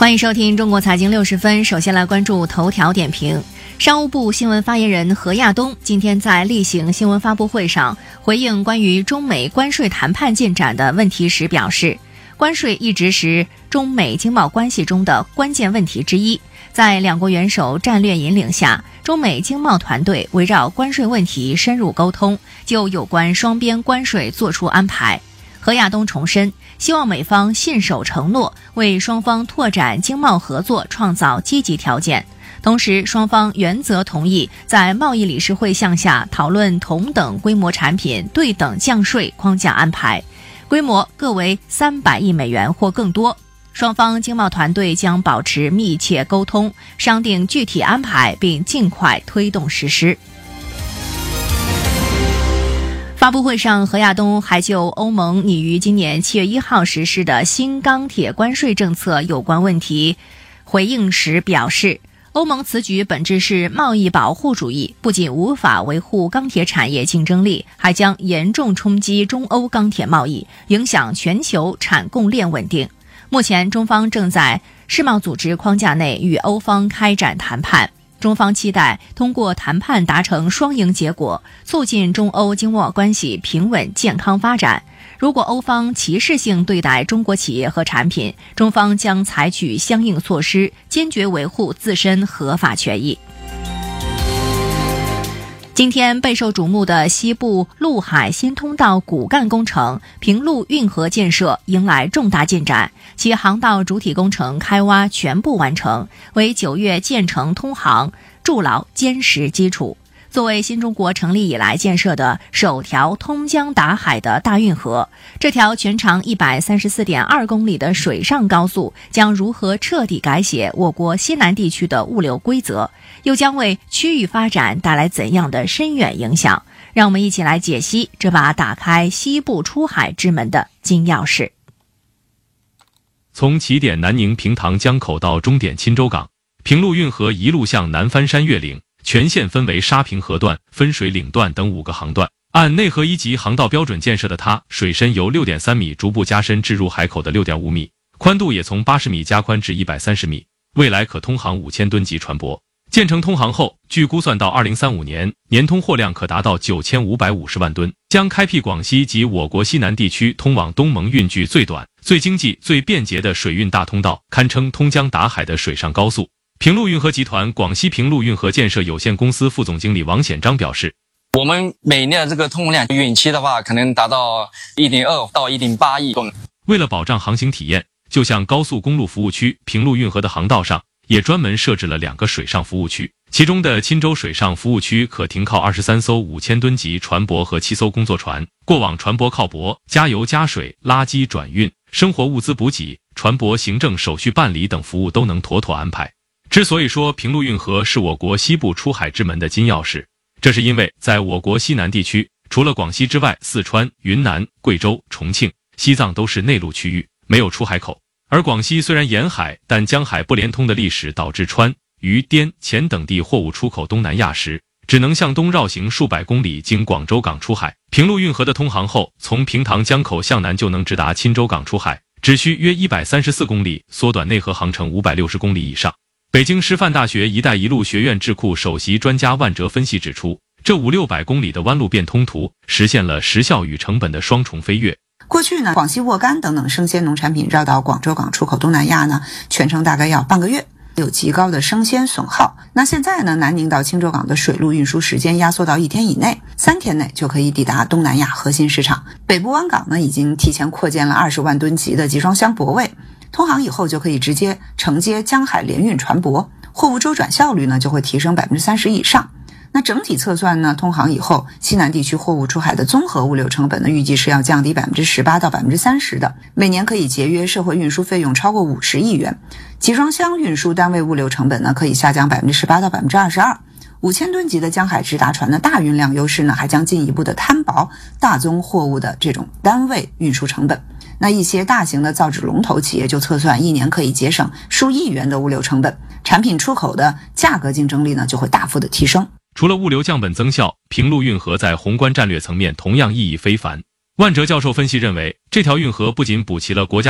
欢迎收听中国财经60分，首先来关注头条点评。商务部新闻发言人何亚东今天在例行新闻发布会上回应关于中美关税谈判进展的问题时表示，关税一直是中美经贸关系中的关键问题之一，在两国元首战略引领下，中美经贸团队围绕关税问题深入沟通，就有关双边关税作出安排。何亚东重申，希望美方信守承诺，为双方拓展经贸合作创造积极条件。同时，双方原则同意在贸易理事会项下讨论同等规模产品对等降税框架安排，规模各为300亿美元或更多。双方经贸团队将保持密切沟通，商定具体安排，并尽快推动实施。发布会上，何亚东还就欧盟拟于今年7月1号实施的新钢铁关税政策有关问题回应时表示，欧盟此举本质是贸易保护主义，不仅无法维护钢铁产业竞争力，还将严重冲击中欧钢铁贸易，影响全球产供链稳定。目前，中方正在世贸组织框架内与欧方开展谈判。中方期待通过谈判达成双赢结果，促进中欧经贸关系平稳健康发展。如果欧方歧视性对待中国企业和产品，中方将采取相应措施，坚决维护自身合法权益。今天备受瞩目的西部陆海新通道骨干工程平陆运河建设迎来重大进展，其航道主体工程开挖全部完成，为9月建成通航筑牢坚实基础。作为新中国成立以来建设的首条通江达海的大运河，这条全长134.2公里的水上高速将如何彻底改写我国西南地区的物流规则，又将为区域发展带来怎样的深远影响？让我们一起来解析这把打开西部出海之门的金钥匙。 从起点南宁平塘江口到终点钦州港，平陆运河一路向南翻山越岭，全线分为沙平河段、分水岭段等5个航段。按内河1级航道标准建设的它，水深由 6.3 米逐步加深至入海口的 6.5 米，宽度也从80米加宽至130米，未来可通航5000吨级船舶。建成通航后，据估算到2035年，年通货量可达到9550万吨，将开辟广西及我国西南地区通往东盟运距最短、最经济、最便捷的水运大通道，堪称通江达海的水上高速。平陆运河集团广西平陆运河建设有限公司副总经理王显章表示， 我们每年的这个通量运期的话，可能达到 1.2 到 1.8 亿吨。 为了保障航行体验，就像高速公路服务区平陆运河的航道上也专门设置了2个水上服务区，其中的钦州水上服务区可停靠23艘5000吨级船舶和7艘工作船，过往船舶靠泊、加油加水、垃圾转运、生活物资补给、船舶行政手续办理等服务都能妥妥安排。之所以说平陆运河是我国西部出海之门的金钥匙，这是因为在我国西南地区，除了广西之外，四川、云南、贵州、重庆、西藏都是内陆区域，没有出海口。而广西虽然沿海，但江海不连通的历史导致川、渝、滇、黔等地货物出口东南亚时，只能向东绕行数百公里经广州港出海。平陆运河的通航后，从平塘江口向南就能直达钦州港出海，只需约134公里，缩短内河航程560公里以上。北京师范大学一带一路学院智库首席专家万哲分析指出，这500-600公里的弯路变通图实现了时效与成本的双重飞跃。 过去呢，广西沃柑等等生鲜农产品绕到广州港出口东南亚呢，全程大概要半个月，有极高的生鲜损耗。那现在呢，南宁到钦州港的水路运输时间压缩到1天以内，3天内就可以抵达东南亚核心市场。北部湾港呢，已经提前扩建了20万吨级的集装箱泊位，通航以后就可以直接承接江海联运船舶，货物周转效率呢就会提升30%以上。那整体测算呢，通航以后，西南地区货物出海的综合物流成本呢，预计是要降低18%到30%的，每年可以节约社会运输费用超过50亿元。集装箱运输单位物流成本呢，可以下降18%到22%。5000吨级的江海直达船的大运量优势呢，还将进一步的摊薄大宗货物的这种单位运输成本。那一些大型的造纸龙头企业就测算，1年可以节省数亿元的物流成本，产品出口的价格竞争力呢就会大幅的提升。 除了物流降本增效，平陆运河在宏观战略层面同样意义非凡。万哲教授分析认为，这条运河不仅补齐了国家